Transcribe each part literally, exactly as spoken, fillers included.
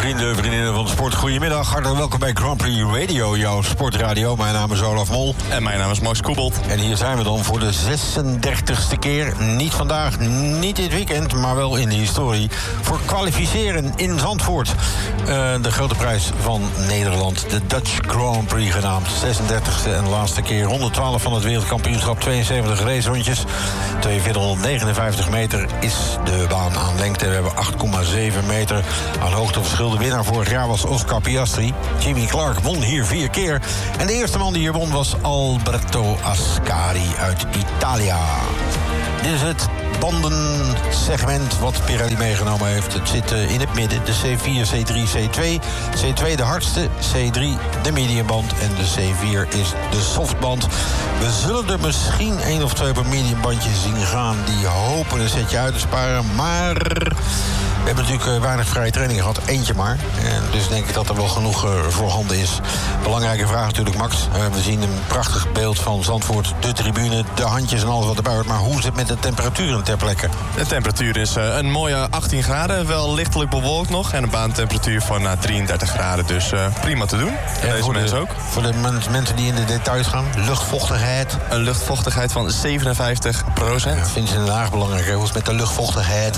Vrienden, vriendinnen van de sport, goedemiddag. Hartelijk welkom bij Grand Prix Radio, jouw sportradio. Mijn naam is Olaf Mol. En mijn naam is Max Koebold. En hier zijn we dan voor de zesendertigste keer. Niet vandaag, niet dit weekend, maar wel in de historie. Voor kwalificeren in Zandvoort. Uh, de grote prijs van Nederland, de Dutch Grand Prix genaamd. zesendertigste en laatste keer. honderdtwaalf van het wereldkampioenschap, tweeënzeventig racerondjes. tweeënveertighonderdnegenenvijftig meter is de baan aan lengte. We hebben acht komma zeven meter aan hoogteverschil. De winnaar vorig jaar was Oscar Piastri. Jimmy Clark won hier vier keer. En de eerste man die hier won was Alberto Ascari uit Italia. Dit is het bandensegment wat Pirelli meegenomen heeft. Het zit in het midden. De C vier, C drie, C twee. C twee de hardste, C drie de mediumband en de C vier is de softband. We zullen er misschien één of twee op een mediumbandje zien gaan die hopen een setje uit te sparen, maar we hebben natuurlijk weinig vrije training gehad, eentje maar. En dus denk ik dat er wel genoeg uh, voorhanden is. Belangrijke vraag natuurlijk, Max. Uh, we zien een prachtig beeld van Zandvoort, de tribune, de handjes en alles wat erbij hoort. Maar hoe zit het met de temperaturen ter plekke? De temperatuur is uh, een mooie achttien graden, wel lichtelijk bewolkt nog. En een baantemperatuur van uh, drieëndertig graden, dus uh, prima te doen. En deze mensen ook. Voor de mensen die in de details gaan, luchtvochtigheid. Een luchtvochtigheid van zevenenvijftig procent. Ja, vind je in Den Haag belangrijk, hè? Hoe is het met de luchtvochtigheid?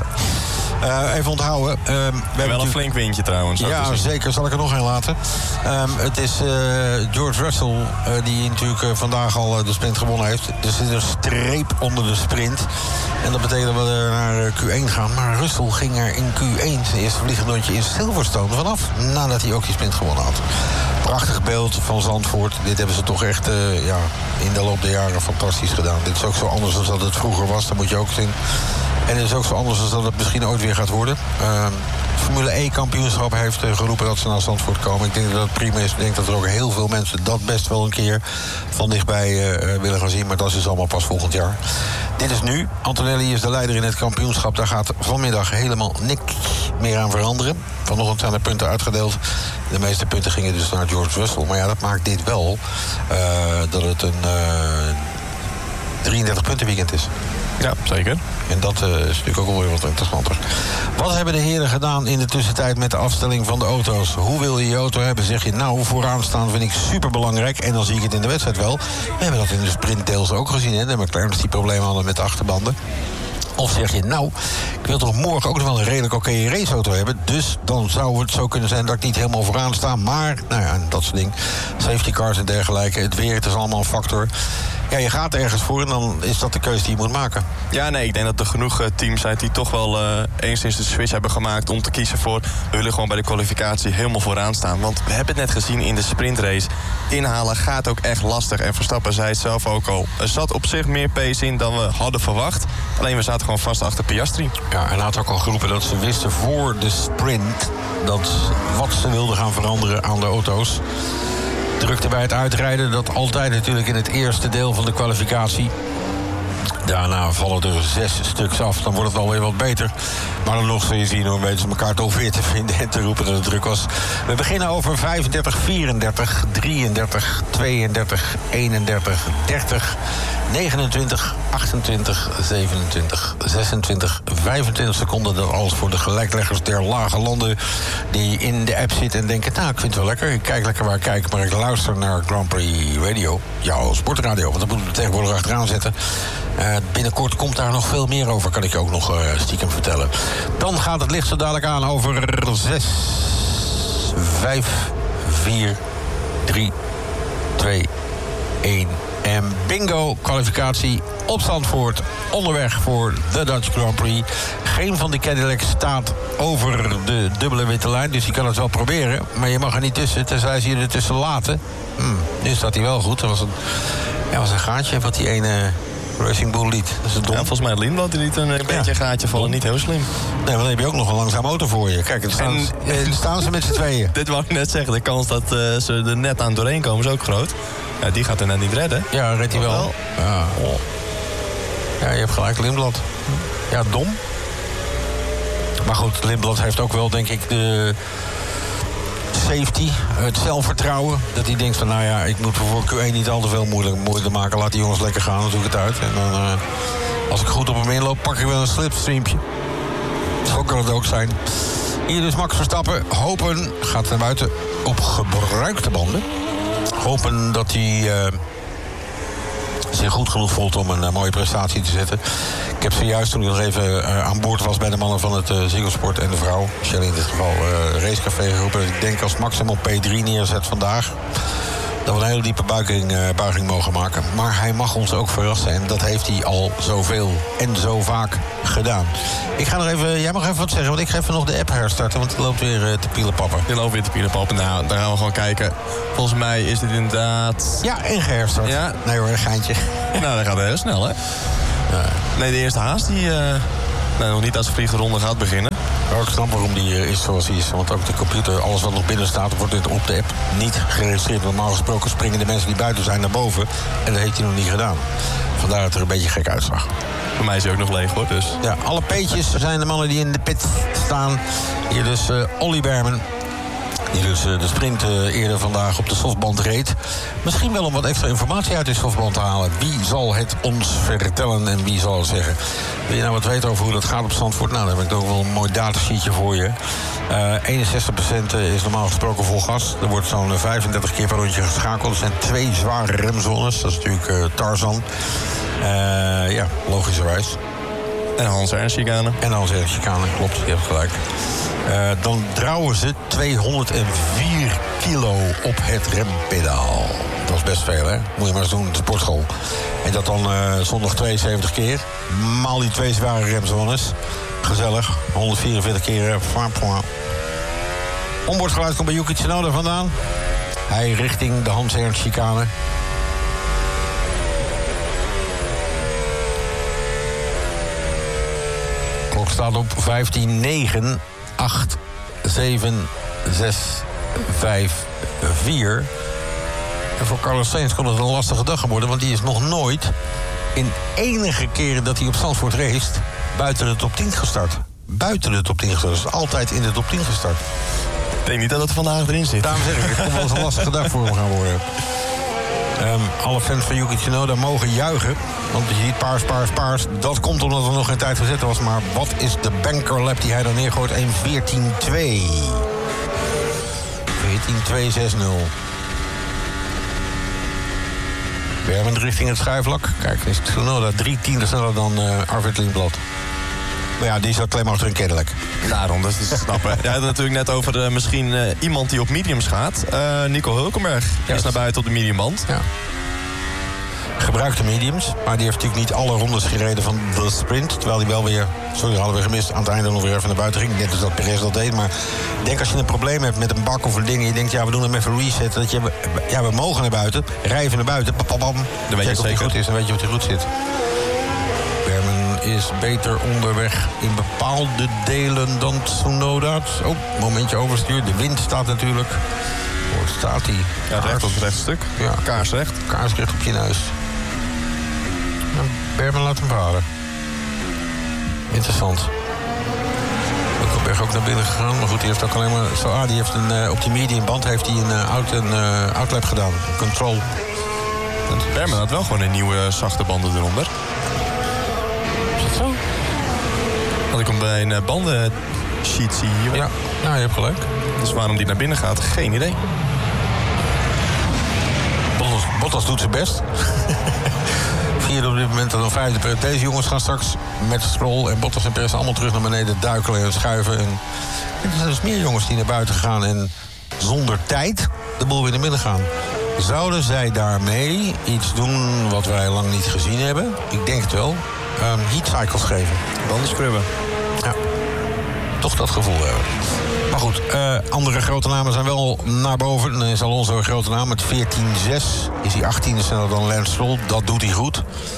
Uh, even onthouden. Uh, we hebben wel natuurlijk een flink windje trouwens. Ja, zeker. Zal ik er nog een laten. Um, het is uh, George Russell uh, die natuurlijk uh, vandaag al uh, de sprint gewonnen heeft. Er zit een streep onder de sprint. En dat betekent dat we naar uh, Q één gaan. Maar Russell ging er in Q één zijn eerste vliegendoontje in Silverstone vanaf. Nadat hij ook die sprint gewonnen had. Prachtig beeld van Zandvoort. Dit hebben ze toch echt uh, ja, in de loop der jaren fantastisch gedaan. Dit is ook zo anders dan dat het vroeger was. Dat moet je ook zien. En het is ook zo anders dan dat het misschien ooit weer gaat worden. Uh, Formule E-kampioenschap heeft uh, geroepen dat ze naar Zandvoort komen. Ik denk dat het prima is. Ik denk dat er ook heel veel mensen dat best wel een keer van dichtbij uh, willen gaan zien. Maar dat is dus allemaal pas volgend jaar. Dit is nu. Antonelli is de leider in het kampioenschap. Daar gaat vanmiddag helemaal niks meer aan veranderen. Vanochtend zijn er punten uitgedeeld. De meeste punten gingen dus naar George Russell. Maar ja, dat maakt dit wel uh, dat het een uh, drieëndertig punten weekend is. Ja, zeker. En dat uh, is natuurlijk ook alweer wat interessanter. Wat hebben de heren gedaan in de tussentijd met de afstelling van de auto's? Hoe wil je je auto hebben? Zeg je, nou, vooraan staan vind ik superbelangrijk. En dan zie ik het in de wedstrijd wel. We hebben dat in de sprint deels ook gezien, hè. De McLaren's die problemen hadden met de achterbanden. Of zeg je, nou, ik wil toch morgen ook nog wel een redelijk oké okay raceauto hebben. Dus dan zou het zo kunnen zijn dat ik niet helemaal vooraan sta. Maar, nou ja, dat soort dingen. Safety cars en dergelijke. Het weer, het is allemaal een factor. Ja, je gaat ergens voor en dan is dat de keuze die je moet maken. Ja, nee, ik denk dat er genoeg uh, teams zijn die toch wel uh, enigszins de switch hebben gemaakt om te kiezen voor, we willen gewoon bij de kwalificatie helemaal vooraan staan. Want we hebben het net gezien in de sprintrace. Inhalen gaat ook echt lastig. En Verstappen zei het zelf ook al. Er zat op zich meer pace in dan we hadden verwacht. Alleen we zaten gewoon vast achter Piastri. Ja, en hij had ook al geroepen dat ze wisten voor de sprint dat wat ze wilden gaan veranderen aan de auto's. Drukte bij het uitrijden, dat altijd natuurlijk in het eerste deel van de kwalificatie. Daarna vallen er zes stuks af, dan wordt het alweer wat beter. Maar dan nog zul je zien hoe weten ze elkaar toch weer te vinden en te roepen dat het druk was. We beginnen over vijfendertig, vierendertig, drieëndertig, tweeëndertig, eenendertig, dertig, negenentwintig, achtentwintig, zevenentwintig, zesentwintig, vijfentwintig seconden. Dat alles voor de gelijkleggers der lage landen die in de app zitten en denken, nou, ik vind het wel lekker. Ik kijk lekker waar ik kijk, maar ik luister naar Grand Prix Radio, jouw sportradio, want dat moeten we tegenwoordig achteraan zetten. Uh, binnenkort komt daar nog veel meer over, kan ik je ook nog uh, stiekem vertellen. Dan gaat het licht zo dadelijk aan over zes, vijf, vier, drie, twee, één. En bingo, kwalificatie op Zandvoort. Onderweg voor de Dutch Grand Prix. Geen van die Cadillacs staat over de dubbele witte lijn. Dus je kan het wel proberen. Maar je mag er niet tussen, tenzij ze je er tussen laten. Hmm, nu staat hij wel goed. Er was een, ja, was een gaatje wat die ene Racing Bull liet. Dat is dom. Ja, volgens mij Lindblad die liet een ja. beetje een gaatje vallen. Niet heel slim. Nee, maar dan heb je ook nog een langzaam auto voor je. Kijk, dan staan, en, dan staan ze met z'n tweeën. Dit wou ik net zeggen. De kans dat uh, ze er net aan doorheen komen is ook groot. Ja, die gaat er net niet redden. Ja, redt hij wel. wel. Ja. Oh. Ja, je hebt gelijk, Lindblad. Ja, dom. Maar goed, Lindblad heeft ook wel, denk ik, de safety, het zelfvertrouwen. Dat hij denkt van, nou ja, ik moet voor Q één niet al te veel moeilijk, moeilijk maken. Laat die jongens lekker gaan, dan doe ik het uit. En dan, uh, als ik goed op hem inloop, pak ik wel een slipstreampje. Zo kan het ook zijn. Hier dus Max Verstappen. Hopen, gaat naar buiten op gebruikte banden. Hopen dat hij uh, zich goed genoeg voelt om een uh, mooie prestatie te zetten. Ik heb zojuist, toen ik nog even uh, aan boord was bij de mannen van het uh, Ziggo Sport en de vrouw, Shelley in dit geval, uh, Racecafé geroepen. Ik denk als Max hem op P drie neerzet vandaag, dat we een hele diepe buiging, uh, buiging mogen maken. Maar hij mag ons ook verrassen. En dat heeft hij al zoveel en zo vaak gedaan. Ik ga nog even, jij mag even wat zeggen, want ik ga even nog de app herstarten. Want het loopt weer uh, te pielenpappen. Die loopt weer te pielenpappen. Nou, daar gaan we gewoon kijken. Volgens mij is dit inderdaad... Ja, en geherstart. Ja. Nee hoor, een geintje. Nou, dat gaat heel snel, hè? Ja. Nee, de eerste haast die... Uh... Nee, nog niet als de vliegenronde gaat beginnen. Nou, ik snap waarom die is zoals hij is. Want ook de computer, alles wat nog binnen staat, wordt dit op de app niet geregistreerd. Normaal gesproken springen de mensen die buiten zijn naar boven. En dat heeft hij nog niet gedaan. Vandaar dat er een beetje gek uitzag. Voor mij is hij ook nog leeg, hoor. Dus. Ja, alle peetjes zijn de mannen die in de pit staan. Hier dus uh, Ollie Bearman. Die dus uh, de sprint uh, eerder vandaag op de softband reed. Misschien wel om wat extra informatie uit de softband te halen. Wie zal het ons vertellen en wie zal het zeggen? Wil je nou wat weten over hoe dat gaat op Zandvoort? Nou, dan heb ik ook wel een mooi datasheetje voor je. Uh, eenenzestig procent is normaal gesproken vol gas. Er wordt zo'n vijfendertig keer per rondje geschakeld. Er zijn twee zware remzones. Dat is natuurlijk uh, Tarzan. Uh, ja, logischerwijs. En Hans Ernst chicane. En Hans Ernst chicane, klopt, je hebt gelijk. Uh, dan draaien ze tweehonderdvier kilo op het rempedaal. Dat is best veel, hè? Moet je maar eens doen in de sportschool. En dat dan uh, zondag tweeënzeventig keer. Maal die twee zware remzones. Gezellig. honderdvierenveertig keer. Onboardgeluid komt bij Yuki Tsunoda vandaan. Hij richting de Hans Ernst chicane. Klok staat op vijftien negen acht zeven zes vijf vier. En voor Carlos Sainz kon het een lastige dag worden, want die is nog nooit in enige keren dat hij op Zandvoort race buiten de top tien gestart. Buiten de top tien gestart, dus altijd in de top tien gestart. Ik denk niet dat het vandaag erin zit. Daarom zeg ik, het kon wel eens een lastige dag voor hem gaan worden. Um, alle fans van Yuki Tsunoda mogen juichen. Want je ziet paars, paars, paars. Dat komt omdat er nog geen tijd voor zitten was. Maar wat is de bankerlap die hij dan neergooit? één veertien twee. veertien twee zes nul. Bearman richting het schuifvlak. Kijk, is Tsunoda drie tienden sneller dan uh, Arvid Lindblad. Maar ja, die zat alleen maar achter een Cadillac. Daarom, dat is te snappen. Jij had het natuurlijk net over uh, misschien uh, iemand die op mediums gaat. Uh, Nico Hulkenberg ja, is naar buiten op de mediumband. Ja. Gebruikte mediums, maar die heeft natuurlijk niet alle rondes gereden van de sprint. Terwijl hij wel weer, sorry, hadden we gemist, aan het einde nog weer even naar buiten ging. Net als dat Perez dat deed, maar ik denk als je een probleem hebt met een bak of een ding en je denkt, ja, we doen hem even reset, dat je, ja, we mogen naar buiten, rij even naar buiten, pam, pam, pam. Dan weet je zeker. Goed is, dan weet je of hij goed zit. Bearman is beter onderweg in bepaalde delen dan Tsunoda. Oh, momentje overstuur. De wind staat natuurlijk. Waar staat hij? Ja, recht op het rechtstuk. Ja. Kaarsrecht. Kaarsrecht op je neus. Nou, Bearman laat hem varen. Interessant. Hulkenberg ook naar binnen gegaan. Maar goed, die heeft ook alleen maar... Zo, ah, die heeft een, uh, op die mediumband heeft hij een, uh, out, een uh, outlap gedaan. Een control. Bearman had wel gewoon een nieuwe uh, zachte banden eronder. Is dat zo? Had ik hem bij een uh, banden sheet zie hier. Ja, nou, je hebt gelijk. Dus waarom die naar binnen gaat, geen idee. Bottas, Bottas doet zijn best. Vierde op dit moment en dan vijfde. Deze jongens gaan straks met Stroll en Bottas en Perez allemaal terug naar beneden duikelen en schuiven. En, en er zijn dus meer jongens die naar buiten gaan en zonder tijd de boel weer naar binnen gaan. Zouden zij daarmee iets doen wat wij lang niet gezien hebben? Ik denk het wel. Um, heat cycles geven. Banden scrubben. Ja. Toch dat gevoel hebben. Maar goed, uh, andere grote namen zijn wel naar boven. Dan is Alonso een grote naam met veertien zes. Is hij achttiende sneller dan Lance Stroll. Dat doet hij goed.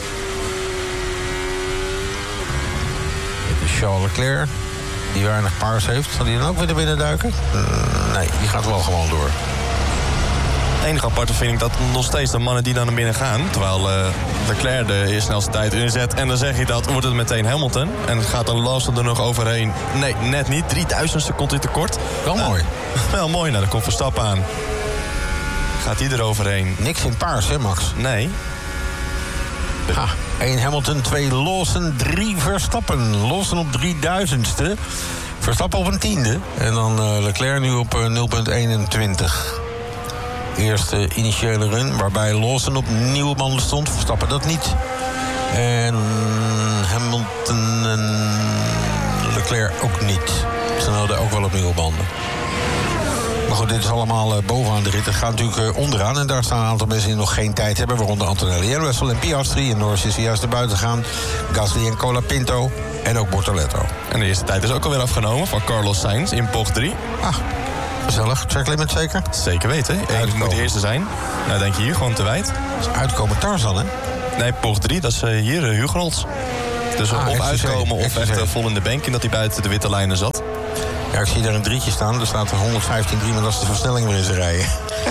Dit is Charles Leclerc. Die weinig paars heeft. Zal hij dan ook weer naar binnen duiken? Uh, nee, die gaat wel gewoon door. Het enige aparte vind ik dat nog steeds de mannen die dan naar binnen gaan... terwijl uh, Leclerc de snelste tijd inzet... en dan zeg je dat, wordt het meteen Hamilton... en gaat dan Lawson er nog overheen. Nee, net niet. drieduizendste komt hij tekort. Wel uh, mooi. Wel mooi, nou, daar komt Verstappen aan. Gaat hij er overheen? Niks in paars, hè, Max? Nee. Ha, één Hamilton, twee Lawson, drie Verstappen. Lawson op drieduizendste. Verstappen op een tiende. En dan uh, Leclerc nu op uh, nul komma eenentwintig. Eerste initiële run, waarbij Lawson op nieuwe banden stond. Verstappen dat niet. En Hamilton en Leclerc ook niet. Ze hadden ook wel op nieuwe banden. Maar goed, dit is allemaal uh, bovenaan de rit. Het gaat natuurlijk uh, onderaan. En daar staan een aantal mensen die nog geen tijd hebben. Waaronder Antonelli en Russell en Piastri. En Norris is juist naar buiten gegaan. Gasly en Colapinto. En ook Bortoletto. En de eerste tijd is ook alweer afgenomen van Carlos Sainz in bocht drie. Ah, gezellig. Track limit zeker? Zeker weten. Eén moet de eerste zijn. Nou, denk je hier gewoon te wijd. Dat is uitkomen Tarzan, hè? Nee, bocht drie, dat is uh, hier uh, Hugo Rols. Dus ah, of uitkomen of echt uh, vol in de bank in dat hij buiten de witte lijnen zat. Ja, ik zie daar een drietje staan. Er staat er honderdvijftien drie, maar dat is de versnelling weer in zijn rijden.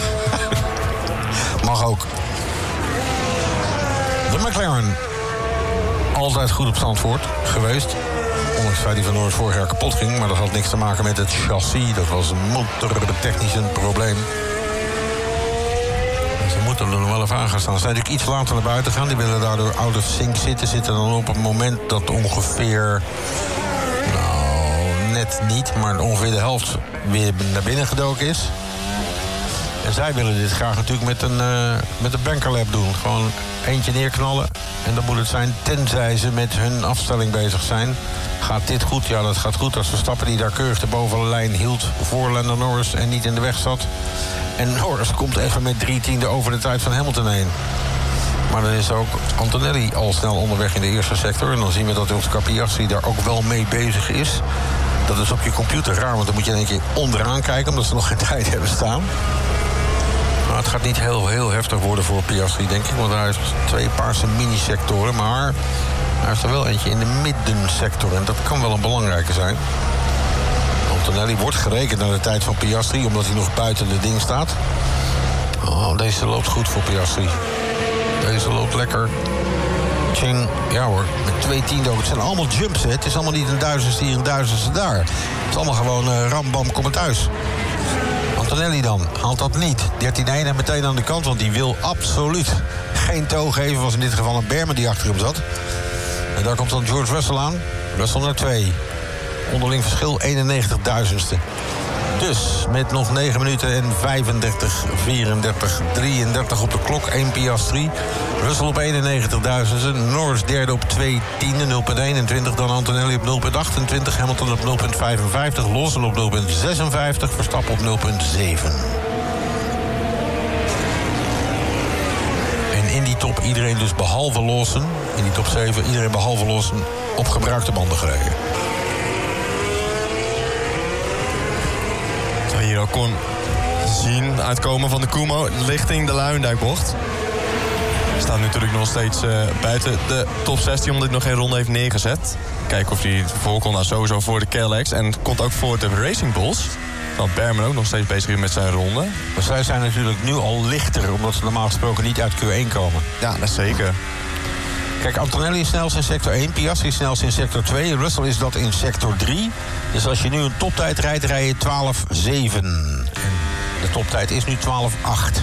Mag ook. De McLaren. Altijd goed op Zandvoort geweest. Ondanks het feit die van Norris vorig jaar kapot ging. Maar dat had niks te maken met het chassis. Dat was motortechnisch een probleem. Ze moeten er nog wel even aan gaan staan. Ze zijn natuurlijk iets later naar buiten gaan. Die willen daardoor out of sync zitten. Zitten dan op het moment dat ongeveer... Nou, net niet, maar ongeveer de helft weer naar binnen gedoken is. En zij willen dit graag natuurlijk met een, uh, met een bankerlap doen. Gewoon eentje neerknallen. En dan moet het zijn tenzij ze met hun afstelling bezig zijn. Gaat dit goed? Ja, dat gaat goed. Als Verstappen die daar keurig de bovenlijn hield voor Lando Norris en niet in de weg zat. En Norris komt even met drie tiende over de tijd van Hamilton heen. Maar dan is ook Antonelli al snel onderweg in de eerste sector. En dan zien we dat Oscar Piastri daar ook wel mee bezig is. Dat is op je computer raar, want dan moet je in één keer onderaan kijken, omdat ze nog geen tijd hebben staan. Maar het gaat niet heel, heel heftig worden voor Piastri, denk ik. Want hij heeft twee paarse mini-sectoren. Maar hij heeft er wel eentje in de middensector. En dat kan wel een belangrijke zijn. Antonelli wordt gerekend naar de tijd van Piastri, omdat hij nog buiten de ding staat. Oh, deze loopt goed voor Piastri. Deze loopt lekker. Ching, ja hoor, met twee tiende ook. Het zijn allemaal jumps, hè. Het is allemaal niet een duizendste hier, een duizendste daar. Het is allemaal gewoon uh, ram, bam, kom maar thuis. Antonelli dan, haalt dat niet. dertien één en meteen aan de kant, want die wil absoluut geen toon geven. Was in dit geval een Berman die achter hem zat. En daar komt dan George Russell aan. Russell naar twee. Onderling verschil eenennegentig duizendste. Dus met nog negen minuten en vijfendertig, vierendertig, drieëndertig op de klok. één Piastri. Russell op eenennegentig duizendste. Norris derde op twee tiende, nul komma eenentwintig. Dan Antonelli op nul komma achtentwintig. Hamilton op nul komma vijfenvijftig. Lawson op nul komma zesenvijftig. Verstappen op nul komma zeven. En in die top iedereen dus behalve Lawson. In die top zeven iedereen behalve Lawson op gebruikte banden gereden. Hier ook kon zien uitkomen van de Kumo richting de Luijendijkbocht. Staat natuurlijk nog steeds uh, buiten de top zestien, omdat hij nog geen ronde heeft neergezet. Kijken of hij voor kon, nou sowieso voor de Cadillacs. En komt ook voor de Racing Bulls. Want Berman ook nog steeds bezig is met zijn ronde. Maar zij zijn natuurlijk nu al lichter, omdat ze normaal gesproken niet uit Q één komen. Ja, dat is zeker. Kijk, Antonelli is snelst in sector één, Piastri is snelst in sector twee... Russell is dat in sector drie. Dus als je nu een toptijd rijdt, rij je twaalf zeven. En de toptijd is nu twaalf acht.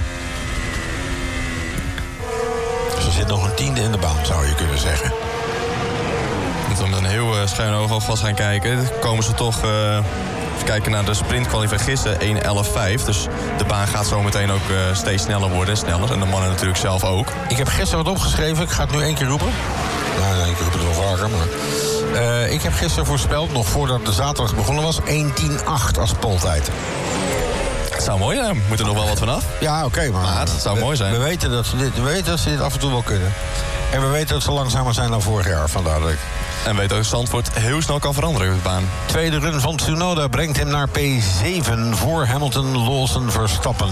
Dus er zit nog een tiende in de baan, zou je kunnen zeggen. Moet we met een heel uh, schuin oog vast gaan kijken. Dan komen ze toch... Uh... Even kijken naar de sprintkwalificatie gisteren, één elf vijf. Dus de baan gaat zo meteen ook uh, steeds sneller worden. Sneller. En de mannen natuurlijk zelf ook. Ik heb gisteren wat opgeschreven. Ik ga het nu één keer roepen. Nou, nee, ik roep het wel vaker. Maar... Uh, ik heb gisteren voorspeld, nog voordat de zaterdag begonnen was... één tien acht als poltijd. Het zou mooi zijn. Moet er nog wel wat vanaf. Ja, oké. Okay, maar maar het zou we, mooi zijn. We weten, dat ze dit, we weten dat ze dit af en toe wel kunnen. En we weten dat ze langzamer zijn dan vorig jaar. Vandaar dat ik... En we weten ook dat Zandvoort heel snel kan veranderen op de baan. Tweede run van Tsunoda brengt hem naar P zeven voor Hamilton, Lawson, Verstappen.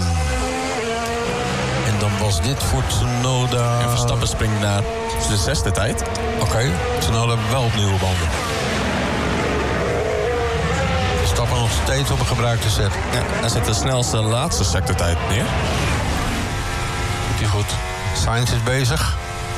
En dan was dit voor Tsunoda... En Verstappen springt naar de zesde tijd. Oké, okay. Tsunoda wel op nieuwe banden. Verstappen nog steeds op een gebruikte set. Ja, hij zet de snelste laatste sectortijd neer. Doet hij goed. Sainz is bezig.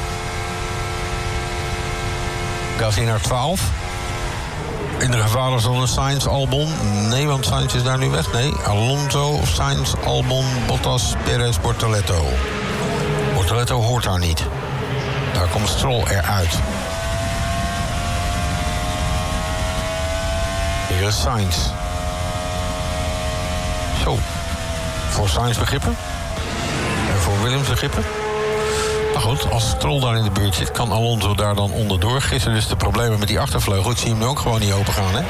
Gasly naar twaalf. In de gevaarlijkste Sainz, Albon. Nee, want Sainz is daar nu weg. Nee, Alonso, Sainz, Albon, Bottas, Perez, Bortoletto. Bortoletto hoort daar niet. Daar komt Stroll eruit. Hier is Sainz. Zo. Voor Sainz begrippen. En voor Williams begrippen. Maar goed, als Stroll daar in de buurt zit, kan Alonso daar dan onderdoor. Gisteren dus de problemen met die achtervleugel. Ik zie hem nu ook gewoon niet open gaan, hè.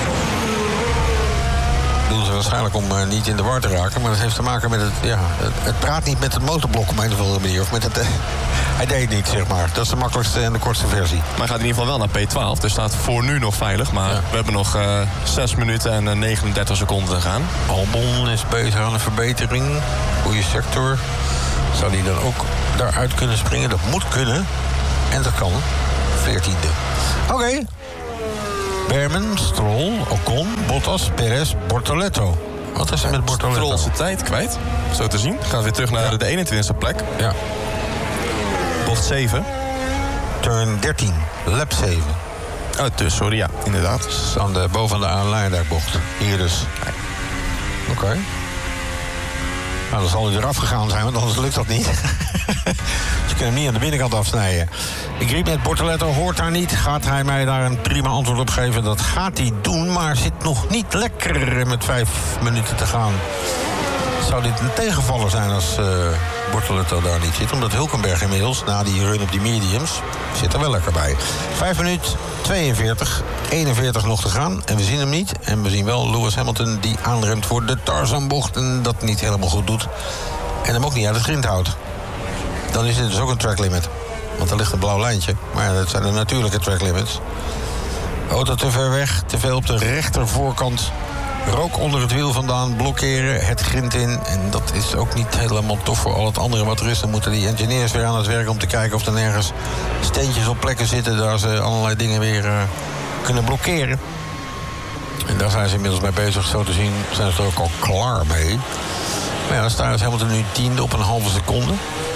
Doen ze waarschijnlijk om uh, niet in de war te raken. Maar dat heeft te maken met het... Ja, het, het praat niet met het motorblok op een of andere manier. Of met het... Uh, hij deed niet, zeg maar. Dat is de makkelijkste en de kortste versie. Maar hij gaat in ieder geval wel naar P twaalf. Dus staat voor nu nog veilig. Maar ja. we hebben nog uh, zes minuten en uh, negenendertig seconden te gaan. Albon is bezig aan een verbetering. Goede sector. Zou die dan ook daaruit kunnen springen? Dat moet kunnen. En dat kan. veertiende. Oké. Okay. Berman, Stroll, Ocon, Bottas, Perez, Bortoletto. Wat is er met Bortoletto? Stroll zijn tijd kwijt, zo te zien. Gaat weer terug naar ja. de eenentwintigste plek. Ja. Bocht zeven. Turn dertien, lap zeven. Oh, dus, sorry, ja, inderdaad. Aan de, boven de aanleiderbocht. Hier dus. Oké. Okay. Nou, dan zal hij eraf gegaan zijn, want anders lukt dat niet. Ze kunnen hem niet aan de binnenkant afsnijden. Ik riep net, Bortoletto hoort daar niet. Gaat hij mij daar een prima antwoord op geven? Dat gaat hij doen, maar zit nog niet lekker met vijf minuten te gaan. Zou dit een tegenvaller zijn als uh, Bortoletto daar niet zit? Omdat Hülkenberg inmiddels, na die run op die mediums, zit er wel lekker bij. vijf minuten, tweeënveertig, eenenveertig nog te gaan. En we zien hem niet. En we zien wel Lewis Hamilton die aanremt voor de Tarzanbocht en dat niet helemaal goed doet. En hem ook niet uit het grind houdt. Dan is dit dus ook een track limit. Want er ligt een blauw lijntje. Maar ja, dat zijn de natuurlijke track limits. Auto te ver weg, te veel op de rechter voorkant. Rook onder het wiel vandaan, blokkeren, het grind in. En dat is ook niet helemaal tof voor al het andere wat er is. Dan moeten die engineers weer aan het werk om te kijken of er nergens steentjes op plekken zitten daar ze allerlei dingen weer uh, kunnen blokkeren. En daar zijn ze inmiddels mee bezig. Zo te zien zijn ze er ook al klaar mee. Maar ja, dan staan ze helemaal nu tiende op een halve seconde.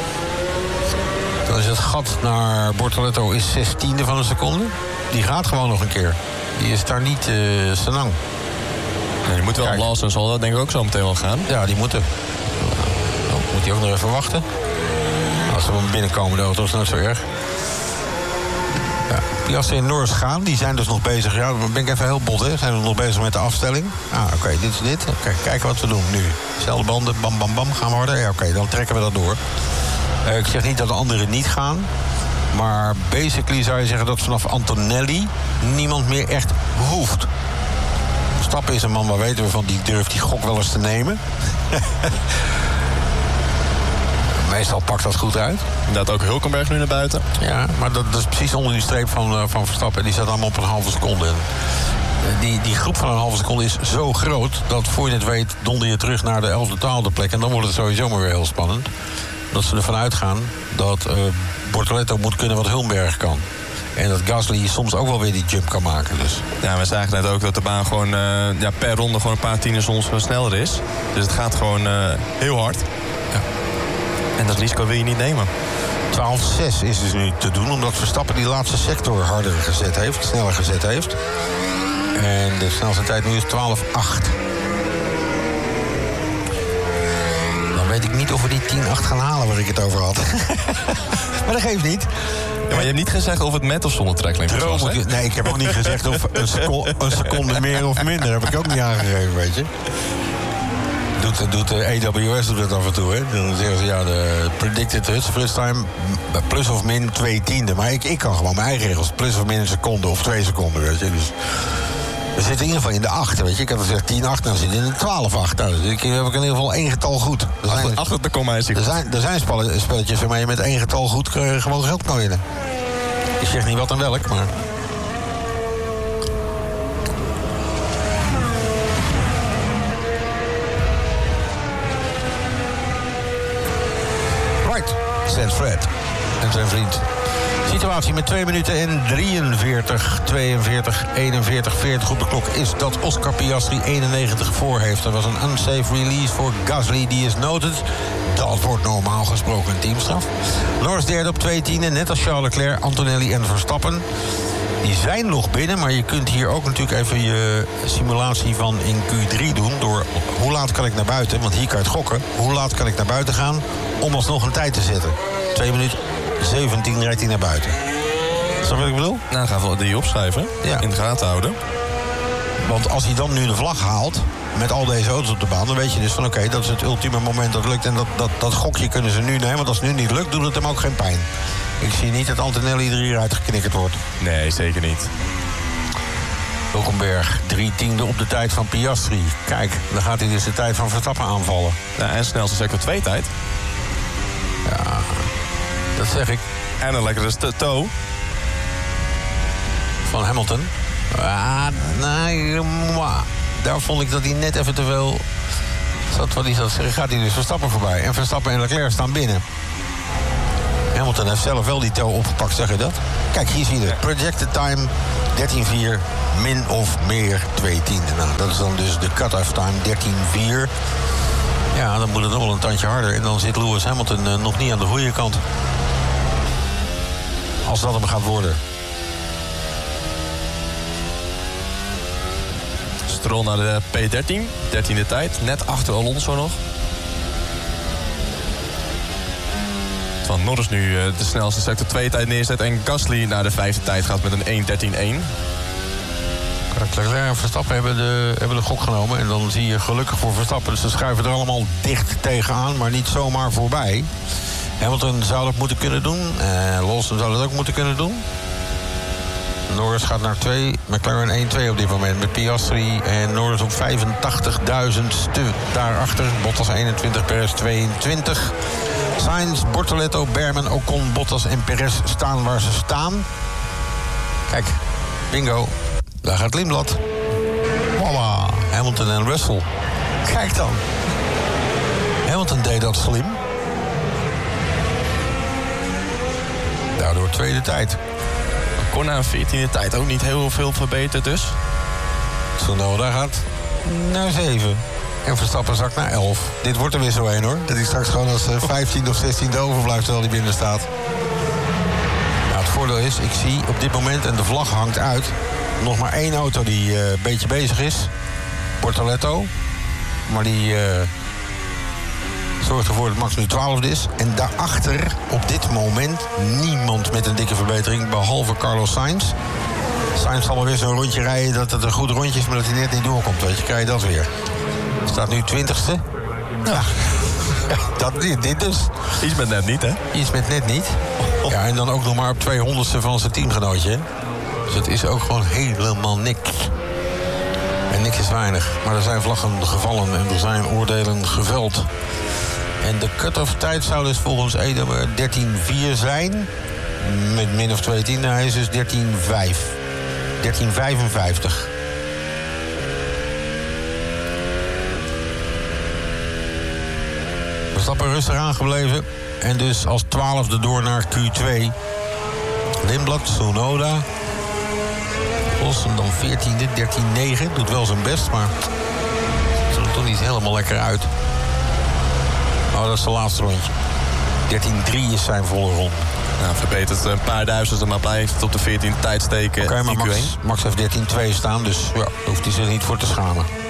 Dan is het gat naar Bortoletto is zestiende van een seconde. Die gaat gewoon nog een keer. Die is daar niet uh, senang. Nee, die moet wel. Lawson zal dat denk ik ook zo meteen wel gaan. Ja, die moeten. Nou, moet hij ook nog even wachten. Als ze van binnenkomen, de auto is nooit zo erg. Ja, Piastri en Norris gaan, die zijn dus nog bezig. Ja, dan ben ik even heel bot, hè. Zijn we nog bezig met de afstelling? Ah, oké, okay, dit is dit. Oké, okay, kijken wat we doen nu. Zelfde banden, bam, bam, bam, gaan we harder. Ja, oké, okay, dan trekken we dat door. Uh, ik zeg niet dat de anderen niet gaan. Maar basically zou je zeggen dat vanaf Antonelli niemand meer echt hoeft. Verstappen is een man waar weten we van, die durft die gok wel eens te nemen. Meestal pakt dat goed uit. Inderdaad ook Hülkenberg nu naar buiten. Ja, maar dat, dat is precies onder die streep van, uh, van Verstappen. Die staat allemaal op een halve seconde. En, uh, die, die groep van een halve seconde is zo groot dat voor je het weet donder je terug naar de elfde, twaalfde plek. En dan wordt het sowieso maar weer heel spannend. Dat ze ervan uitgaan dat uh, Bortoletto moet kunnen wat Hülkenberg kan. En dat Gasly soms ook wel weer die jump kan maken. Dus. Ja, we zagen net ook dat de baan gewoon uh, ja, per ronde gewoon een paar tienden soms sneller is. Dus het gaat gewoon uh, heel hard. Ja. En dat risico wil je niet nemen. twaalf zes is dus nu te doen, omdat Verstappen die laatste sector harder gezet heeft, sneller gezet heeft. En de snelste tijd nu is twaalf acht. Dan weet ik niet of we die tien acht gaan halen waar ik het over had. Maar dat geeft niet. Ja, maar je hebt niet gezegd of het met of zonder trekking was, hè? Nee, ik heb ook niet gezegd of een seconde, een seconde meer of minder. Heb ik ook niet aangegeven, weet je. Doet, doet de A W S doet het af en toe, hè. Dan zeggen ze, ja, de predicted first time plus of min twee tiende. Maar ik, ik kan gewoon mijn eigen regels. Plus of min een seconde of twee seconden, weet je. Dus we zitten in ieder geval in de acht, weet je. Ik heb gezegd tien acht, dan zit in de twaalf acht. Nou, dus ik heb ik in ieder geval één getal goed. Er zijn, achter de komma is hij goed. Er zijn, er zijn spelletjes waarmee je met één getal goed gewoon geld kan winnen. Ik zeg niet wat en welk, maar... Right, zegt Fred en zijn vriend. Situatie met twee minuten en drieënveertig, tweeënveertig, eenenveertig, veertig op de klok is dat Oscar Piastri eenennegentig voor heeft. Er was een unsafe release voor Gasly, die is noted. Dat wordt normaal gesproken een teamstraf. Norris derde op twee tienden, net als Charles Leclerc, Antonelli en Verstappen. Die zijn nog binnen, maar je kunt hier ook natuurlijk even je simulatie van in Q drie doen. Door hoe laat kan ik naar buiten, want hier kan je het gokken. Hoe laat kan ik naar buiten gaan om alsnog een tijd te zetten. twee minuten zeventien rijdt hij naar buiten. Is dat wat ik bedoel? Nou, gaan we die opschrijven. Ja. In de gaten houden. Want als hij dan nu de vlag haalt met al deze auto's op de baan, dan weet je dus van oké, okay, dat is het ultieme moment dat lukt. En dat, dat, dat gokje kunnen ze nu nemen, want als het nu niet lukt, doet het hem ook geen pijn. Ik zie niet dat Antonelli er hieruit geknikkerd wordt. Nee, zeker niet. Hulkenberg, drie tiende op de tijd van Piastri. Kijk, dan gaat hij dus de tijd van Verstappen aanvallen. Ja, en snelste sector twee tijd. Ja, dat zeg ik. En een lekkere toe. Van Hamilton. Ah, nee, maar daar vond ik dat hij net even te veel zat. Wat hij zat zeggen, gaat hij dus Verstappen voorbij. En Verstappen en Leclerc staan binnen. Hamilton heeft zelf wel die toe opgepakt, zeg je dat? Kijk, hier zie je het. Projected time dertien vier, min of meer twee tienden. Nou, dat is dan dus de cut-off time dertien vier. Ja, dan moet het nog wel een tandje harder. En dan zit Lewis Hamilton uh, nog niet aan de goede kant. Als dat hem gaat worden. Stroll naar de P dertien, dertiende tijd. Net achter Alonso nog. Van Norris nu de snelste sector twee tijd neerzet. En Gasly naar de vijfde tijd gaat met een één dertien één. Leclerc en Verstappen hebben de, hebben de gok genomen. En dan zie je gelukkig voor Verstappen. Dus ze schuiven er allemaal dicht tegenaan, maar niet zomaar voorbij. Hamilton zou dat moeten kunnen doen. Uh, Lawson zou dat ook moeten kunnen doen. Norris gaat naar twee. McLaren één twee op dit moment. Met Piastri en Norris op vijfentachtigduizendste daarachter. Bottas eenentwintig, Perez tweeëntwintig. Sainz, Bortoletto, Berman, Ocon, Bottas en Perez staan waar ze staan. Kijk, bingo. Daar gaat Lindblad. Voila. Hamilton en Russell. Kijk dan. Hamilton deed dat slim. Daardoor tweede tijd. Kon na een veertiende tijd ook niet heel veel verbeterd dus. Tsunoda gaat naar zeven. En Verstappen zakt naar elf. Dit wordt er weer zo een hoor. Dat hij straks gewoon als vijftiende of zestiende overblijft terwijl hij binnen staat. Nou, het voordeel is, ik zie op dit moment, en de vlag hangt uit, nog maar één auto die uh, een beetje bezig is. Bortoletto. Maar die uh, zorgt ervoor dat Max nu twaalfde is. En daarachter op dit moment niemand met een dikke verbetering, behalve Carlos Sainz. Sainz zal wel weer zo'n rondje rijden dat het een goed rondje is, maar dat hij net niet doorkomt. Weet je, krijg je dat weer. Staat nu twintigste. Ja, dat, dit, dit dus. Iets met net niet, hè? Iets met net niet. Ja, en dan ook nog maar op tweehonderdste van zijn teamgenootje. Hè? Dus het is ook gewoon helemaal niks. En niks is weinig. Maar er zijn vlaggen gevallen en er zijn oordelen geveld. En de cut-off tijd zou dus volgens Edo dertien vier zijn. Met min of twee tienden. Hij is dus dertien vijf. dertien vijfenvijftig. Verstappen rustig aangebleven. En dus als twaalfde door naar Q twee. Lindblad, Tsunoda. Lawson dan veertiende, dertien negen. Doet wel zijn best, maar het ziet er toch niet helemaal lekker uit. Oh, dat is de laatste rondje. dertien drie is zijn volle ronde. Nou, verbetert een paar duizenden, maar blijft het op de veertiende tijd steken. Oké, okay, maar Max, Max heeft dertien twee staan, dus ja, daar hoeft hij zich niet voor te schamen.